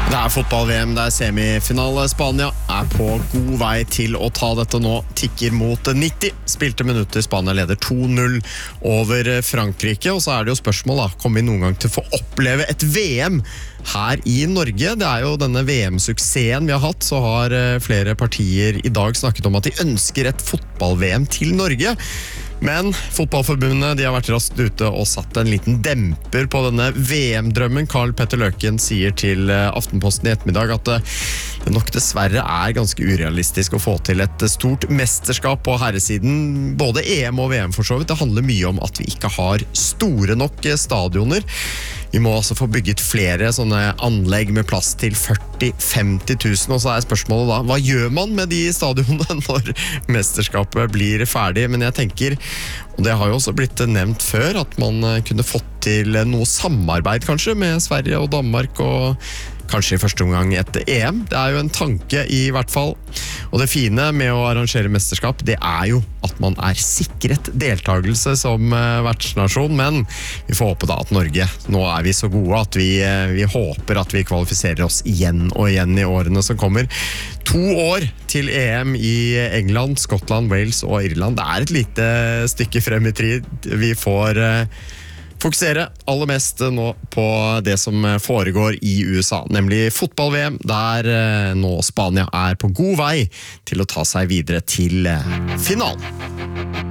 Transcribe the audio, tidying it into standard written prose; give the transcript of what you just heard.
Det fotball-VM, det semifinale. Spania på god vei til å ta dette nå. Tikker mot 90 spilte minutter. Spania leder 2-0 over Frankrike. Og så det jo spørsmål da, kommer vi noen gang til å få oppleve et VM her i Norge? Det jo denne VM-suksessen vi har hatt, så har flere partier i dag snakket om at de ønsker et fotball-VM til Norge. Men fotballforbundet de har vært raskt ute og satt en liten demper på denne VM-drømmen. Karl Petter Løken sier til Aftenposten i ettermiddag at det nok dessverre ganske urealistisk å få til et stort mesterskap på herresiden. Både EM og VM for så vidt. Det handler mye om at vi ikke har store nok stadioner. Vi må altså få bygget flere sånne anlegg med plass til 40-50 000, og så spørsmålet da, hva gjør man med de stadionene når mesterskapet blir ferdig? Men jeg tenker, og det har jo også blitt nevnt før, at man kunne fått til noe samarbeid kanskje med Sverige og Danmark, og kanskje i første omgang et EM. Det jo en tanke i hvert fall. Og det fine med å arrangere mesterskap, det jo at man sikret deltagelse som vertsnasjon, men vi får håpe da at Norge, nå vi så gode at vi håper at vi kvalifiserer oss igjen og igjen i årene som kommer. 2 år til EM i England, Skottland, Wales og Irland. Det et lite stykke frem i tid. Vi får fokusere aller mest nå på det som foregår i USA, nemlig fotball-VM, der nå Spania på god vei til å ta seg videre til finalen.